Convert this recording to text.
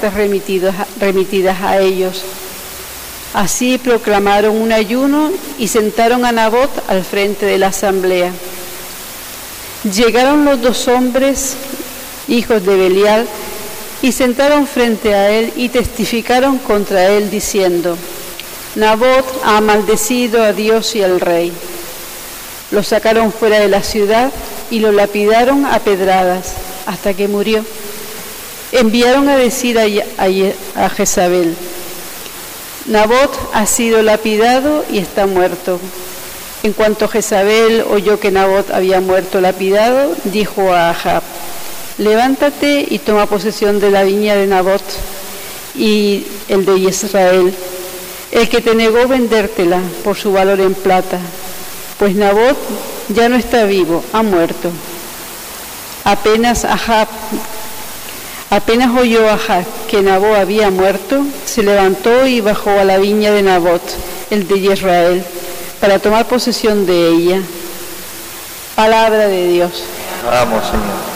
cartas remitidas a ellos. Así proclamaron un ayuno y sentaron a Nabot al frente de la asamblea. Llegaron los 2 hombres, hijos de Belial, y sentaron frente a él y testificaron contra él, diciendo: Nabot ha maldecido a Dios y al rey. Lo sacaron fuera de la ciudad y lo lapidaron a pedradas hasta que murió. Enviaron a decir a Jezabel: Nabot ha sido lapidado y está muerto. En cuanto Jezabel oyó que Nabot había muerto lapidado, dijo a Ahab: levántate y toma posesión de la viña de Nabot y el de Israel, el que te negó vendértela por su valor en plata, pues Nabot ya no está vivo, ha muerto. Apenas oyó Ahab que Nabot había muerto, se levantó y bajó a la viña de Nabot, el de Israel, para tomar posesión de ella. Palabra de Dios. Vamos, Señor.